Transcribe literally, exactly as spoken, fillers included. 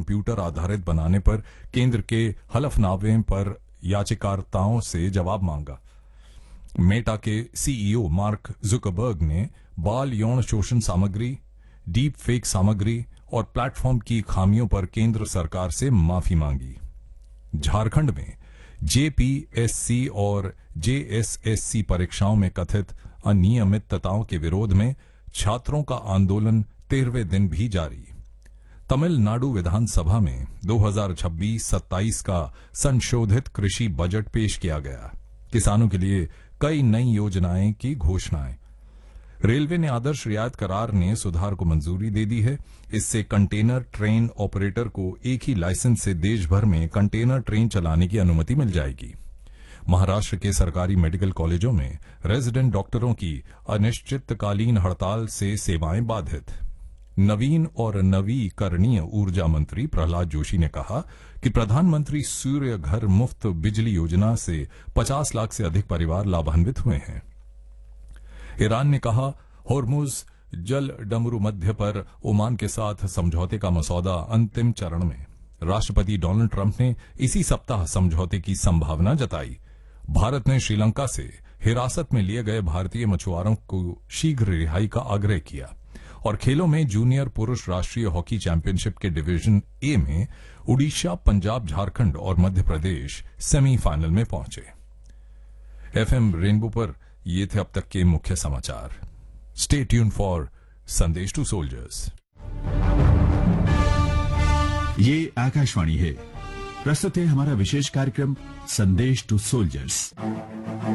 Computer आधारित बनाने पर केंद्र के हलफनामे पर याचिकाकर्ताओं से जवाब मांगा। मेटा के सीईओ मार्क जुकरबर्ग ने बाल यौन शोषण सामग्री, डीप फेक सामग्री और प्लेटफॉर्म की खामियों पर केंद्र सरकार से माफी मांगी। झारखंड में जेपीएससी और जेएसएससी परीक्षाओं में कथित अनियमितताओं के विरोध में छात्रों का आंदोलन तेरहवें दिन भी जारी। तमिलनाडु विधानसभा में दो हज़ार छब्बीस सत्ताईस का संशोधित कृषि बजट पेश किया गया। किसानों के लिए कई नई योजनाएं की घोषणाएं। रेलवे ने आदर्श रियायत करार ने सुधार को मंजूरी दे दी है। इससे कंटेनर ट्रेन ऑपरेटर को एक ही लाइसेंस से देश भर में कंटेनर ट्रेन चलाने की अनुमति मिल जाएगी। महाराष्ट्र के सरकारी मेडिकल कॉलेजों में रेजिडेंट डॉक्टरों की अनिश्चितकालीन हड़ताल से सेवाएं बाधित। नवीन और नवीकरणीय ऊर्जा मंत्री प्रहलाद जोशी ने कहा कि प्रधानमंत्री सूर्य घर मुफ्त बिजली योजना से पचास लाख से अधिक परिवार लाभान्वित हुए हैं। ईरान ने कहा होर्मुज जल डमरू मध्य पर ओमान के साथ समझौते का मसौदा अंतिम चरण में। राष्ट्रपति डोनाल्ड ट्रंप ने इसी सप्ताह समझौते की संभावना जताई। भारत ने श्रीलंका से हिरासत में लिए गए भारतीय मछुआरों को शीघ्र रिहाई का आग्रह किया। और खेलों में जूनियर पुरुष राष्ट्रीय हॉकी चैंपियनशिप के डिवीजन ए में ओडिशा, पंजाब, झारखंड और मध्य प्रदेश सेमीफाइनल में पहुंचे। एफएम रेनबो पर ये थे अब तक के मुख्य समाचार। स्टे ट्यून फॉर संदेश टू सोल्जर्स। ये आकाशवाणी है। प्रस्तुत है हमारा विशेष कार्यक्रम संदेश टू सोल्जर्स।